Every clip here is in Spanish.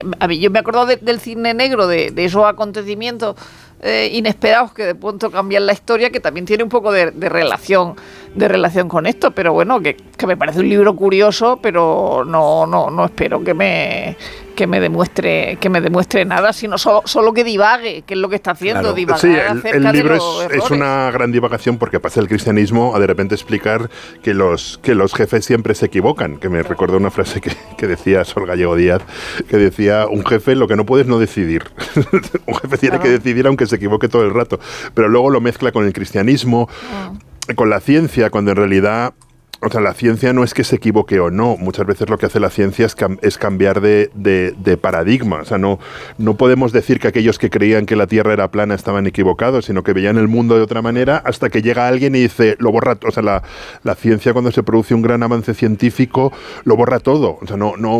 A mí, yo me acuerdo del Cisne Negro, de esos acontecimientos inesperados que de pronto cambian la historia, que también tiene un poco de relación con esto, pero bueno, que me parece un libro curioso, pero no espero que me demuestre nada, sino solo que divague, que es lo que está haciendo, claro. divagar. Sí, el libro es una gran divagación, porque pasa el cristianismo a de repente explicar que los jefes siempre se equivocan, que me recordó una frase que decía Sol Gallego Díaz, que decía: un jefe lo que no puede es no decidir. Un jefe tiene que decidir aunque se equivoque todo el rato, pero luego lo mezcla con el cristianismo, con la ciencia, cuando en realidad... O sea, la ciencia no es que se equivoque o no. Muchas veces lo que hace la ciencia es cambiar de paradigma. O sea, no podemos decir que aquellos que creían que la Tierra era plana estaban equivocados, sino que veían el mundo de otra manera, hasta que llega alguien y dice, lo borra. O sea, la ciencia, cuando se produce un gran avance científico, lo borra todo. O sea,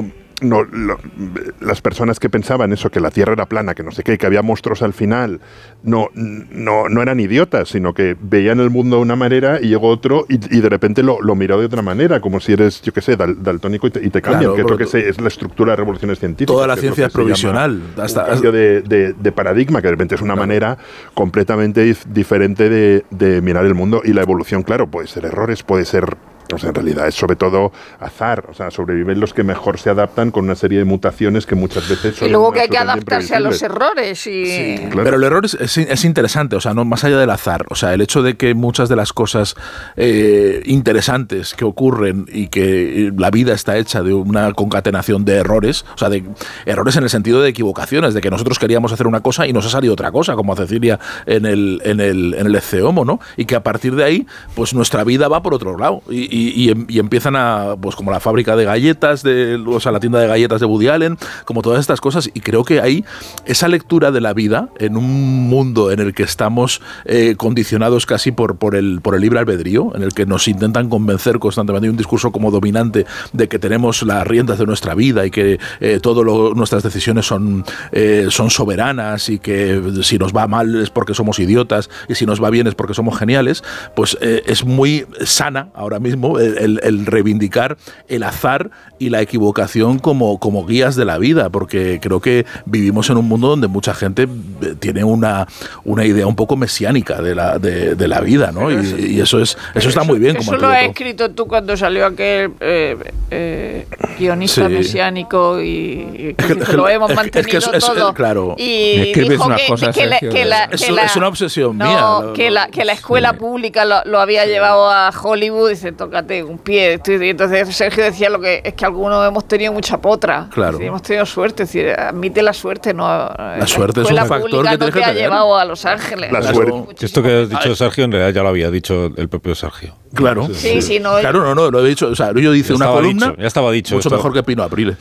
las personas que pensaban eso, que la Tierra era plana, que no sé qué, que había monstruos al final, no eran idiotas, sino que veían el mundo de una manera y llegó otro y de repente lo miró de otra manera, como si eres, yo qué sé, daltónico y te cambian, claro, que es la estructura de revoluciones científicas. Toda la ciencia es provisional. Hasta un cambio de paradigma, que de repente es una manera completamente diferente de mirar el mundo, y la evolución, claro, puede ser errores, puede ser... O sea, en realidad es sobre todo azar. O sea, sobreviven los que mejor se adaptan con una serie de mutaciones que muchas veces son... Y luego que hay que adaptarse a los errores. Sí, claro. Pero el error es interesante, o sea, no más allá del azar. O sea, el hecho de que muchas de las cosas interesantes que ocurren y que la vida está hecha de una concatenación de errores, o sea, de errores en el sentido de equivocaciones, de que nosotros queríamos hacer una cosa y nos ha salido otra cosa, como Cecilia en el Ecce Homo, ¿no? Y que a partir de ahí, pues nuestra vida va por otro lado. Y empiezan a, pues como la fábrica de galletas, o sea, la tienda de galletas de Woody Allen, como todas estas cosas, y creo que ahí esa lectura de la vida en un mundo en el que estamos condicionados casi por el libre albedrío, en el que nos intentan convencer constantemente, hay un discurso como dominante de que tenemos las riendas de nuestra vida y que nuestras decisiones son soberanas, y que si nos va mal es porque somos idiotas y si nos va bien es porque somos geniales, pues es muy sana ahora mismo el reivindicar el azar y la equivocación como guías de la vida, porque creo que vivimos en un mundo donde mucha gente tiene una idea un poco mesiánica de la vida, ¿no? Y eso está muy bien. Eso lo has escrito tú cuando salió aquel guionista mesiánico, y que lo hemos mantenido todo. Claro. Y dijo es una obsesión mía. Que la escuela pública lo había llevado a Hollywood, y se tócate un pie. Y entonces Sergio decía es que algunos hemos tenido mucha potra. Claro. Sí, hemos tenido suerte. Es decir, admite la suerte, ¿no? La suerte es un factor que no te ha llevado a Los Ángeles. La suerte. Esto que has dicho, Sergio, en realidad ya lo había dicho el propio Sergio. Claro. Sí, no. Claro, no, lo he dicho. O sea, yo hice una columna. Ya estaba dicho. Mucho mejor que Pino Aprile.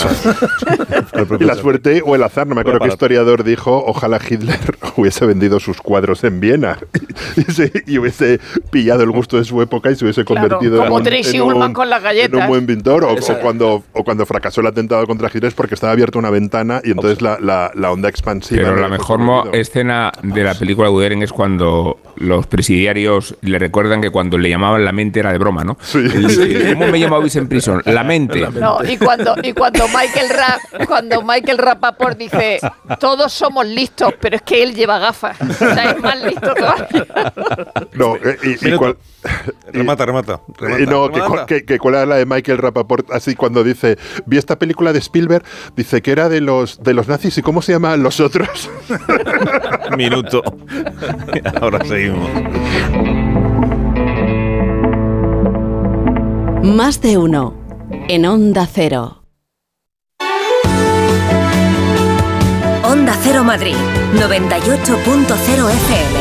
Y la suerte o el azar, no me acuerdo qué historiador dijo: ojalá Hitler hubiese vendido sus cuadros en Viena y hubiese pillado el gusto de su época y se hubiese convertido como Tracy Ullman con las galletas. En un buen pintor, o cuando fracasó el atentado contra Hitler porque estaba abierta una ventana y entonces la onda expansiva. Pero la mejor escena de la película de Woody Allen es cuando los presidiarios le recuerdan que cuando le llamaban la mente era de broma, ¿no? Sí. ¿Cómo me llamabais en prisión? La mente. No, y cuando Michael Rapaport dice: todos somos listos, pero es que él lleva gafas. O sea, es más listo todavía. No, remata. ¿Cuál era la de Michael Rapaport? Así cuando dice: vi esta película de Spielberg, dice que era de los nazis, ¿y cómo se llaman los otros? Minuto. Ahora seguimos. Más de uno en Onda Cero. Onda Cero Madrid, 98.0 FM.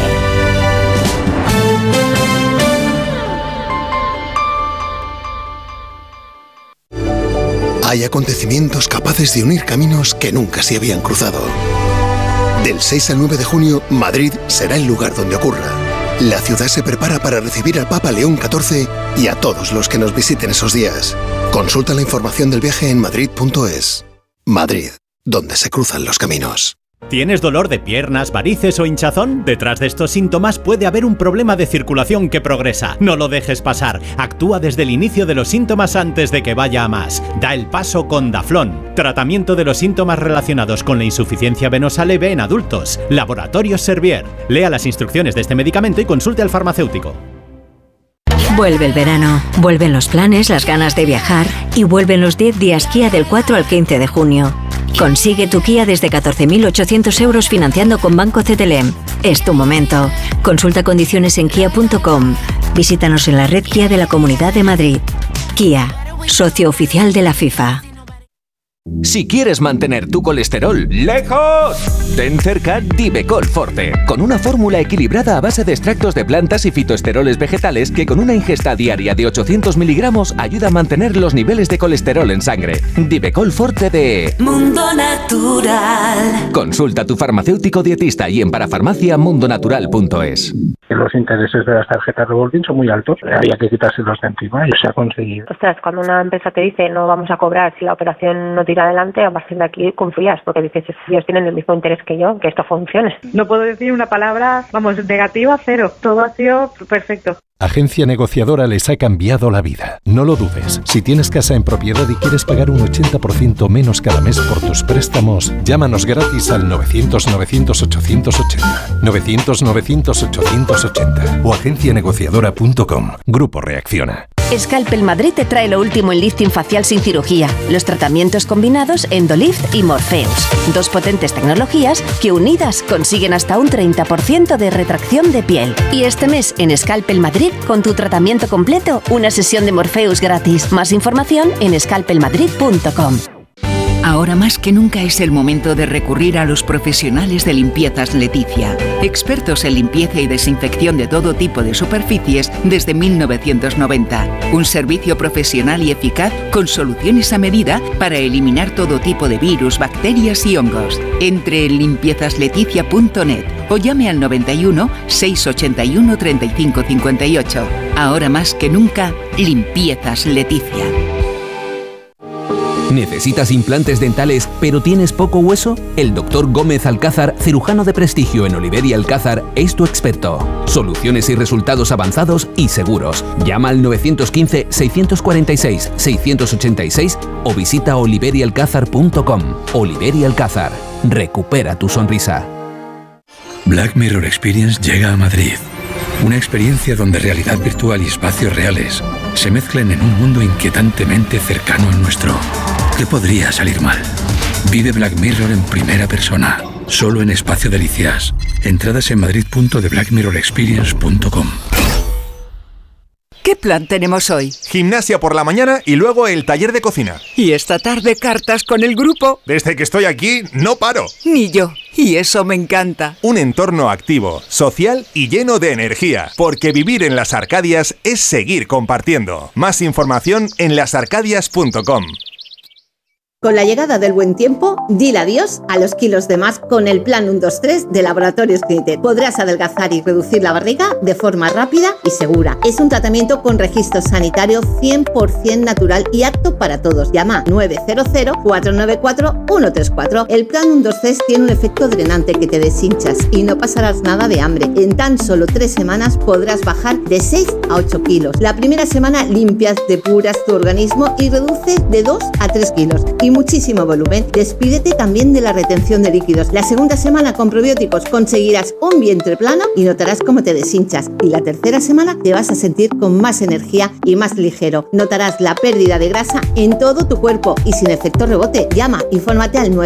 Hay acontecimientos capaces de unir caminos que nunca se habían cruzado. Del 6 al 9 de junio, Madrid será el lugar donde ocurra. La ciudad se prepara para recibir al Papa León XIV y a todos los que nos visiten esos días. Consulta la información del viaje en madrid.es. Madrid, donde se cruzan los caminos. ¿Tienes dolor de piernas, varices o hinchazón? Detrás de estos síntomas puede haber un problema de circulación que progresa. No lo dejes pasar. Actúa desde el inicio de los síntomas antes de que vaya a más. Da el paso con Daflón. Tratamiento de los síntomas relacionados con la insuficiencia venosa leve en adultos. Laboratorios Servier. Lea las instrucciones de este medicamento y consulte al farmacéutico. Vuelve el verano, vuelven los planes, las ganas de viajar y vuelven los 10 días Kia del 4 al 15 de junio. Consigue tu Kia desde 14.800 euros financiando con Banco CTLM. Es tu momento. Consulta condiciones en kia.com. Visítanos en la red Kia de la Comunidad de Madrid. Kia, socio oficial de la FIFA. Si quieres mantener tu colesterol lejos, ten cerca Divecol Forte, con una fórmula equilibrada a base de extractos de plantas y fitoesteroles vegetales que con una ingesta diaria de 800 miligramos ayuda a mantener los niveles de colesterol en sangre. Divecol Forte de Mundo Natural. Consulta a tu farmacéutico dietista y en parafarmaciamundonatural.es. Los intereses de las tarjetas revolving son muy altos, había que quitárselos de encima y se ha conseguido. Ostras, cuando una empresa te dice no vamos a cobrar si la operación no tira adelante, a partir de aquí confías, porque dices, ellos tienen el mismo interés que yo, que esto funcione. No puedo decir una palabra, negativa, cero. Todo ha sido perfecto. Agencia Negociadora les ha cambiado la vida. No lo dudes. Si tienes casa en propiedad y quieres pagar un 80% menos cada mes por tus préstamos, llámanos gratis al 900-900-880. 900-900-880 o agencianegociadora.com. Grupo Reacciona. Scalpel Madrid te trae lo último en lifting facial sin cirugía, los tratamientos combinados Endolift y Morpheus. Dos potentes tecnologías que unidas consiguen hasta un 30% de retracción de piel. Y este mes en Scalpel Madrid, con tu tratamiento completo, una sesión de Morpheus gratis. Más información en scalpelmadrid.com. Ahora más que nunca es el momento de recurrir a los profesionales de Limpiezas Leticia, expertos en limpieza y desinfección de todo tipo de superficies desde 1990. Un servicio profesional y eficaz con soluciones a medida para eliminar todo tipo de virus, bacterias y hongos. Entre en limpiezasLeticia.net o llame al 91 681 35 58. Ahora más que nunca, Limpiezas Leticia. ¿Necesitas implantes dentales pero tienes poco hueso? El Dr. Gómez Alcázar, cirujano de prestigio en Oliver y Alcázar, es tu experto. Soluciones y resultados avanzados y seguros. Llama al 915-646-686 o visita oliverialcázar.com. Oliver y Alcázar. Recupera tu sonrisa. Black Mirror Experience llega a Madrid. Una experiencia donde realidad virtual y espacios reales se mezclan en un mundo inquietantemente cercano al nuestro. ¿Qué podría salir mal? Vive Black Mirror en primera persona, solo en Espacio Delicias. Entradas en madrid.theblackmirrorexperience.com. ¿Qué plan tenemos hoy? Gimnasia por la mañana y luego el taller de cocina. Y esta tarde cartas con el grupo. Desde que estoy aquí no paro. Ni yo. Y eso me encanta. Un entorno activo, social y lleno de energía. Porque vivir en las Arcadias es seguir compartiendo. Más información en lasarcadias.com. Con la llegada del buen tiempo, dile adiós a los kilos de más con el plan 1-2-3 de Laboratorios Clinitet. Podrás adelgazar y reducir la barriga de forma rápida y segura. Es un tratamiento con registro sanitario 100% natural y apto para todos. Llama 900-494-134. El plan 1-2-3 tiene un efecto drenante que te deshinchas y no pasarás nada de hambre. En tan solo 3 semanas podrás bajar de 6 a 8 kilos. La primera semana limpias, depuras tu organismo y reduces de 2 a 3 kilos. Y muchísimo volumen. Despídete también de la retención de líquidos. La segunda semana con probióticos conseguirás un vientre plano y notarás cómo te deshinchas. Y la tercera semana te vas a sentir con más energía y más ligero. Notarás la pérdida de grasa en todo tu cuerpo y sin efecto rebote. Llama, infórmate al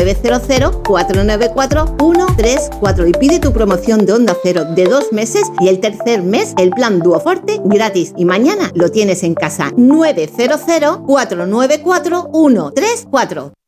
900-494-134 y pide tu promoción de Onda Cero de 2 meses y el tercer mes el plan Duoforte gratis. Y mañana lo tienes en casa. 900-494-134.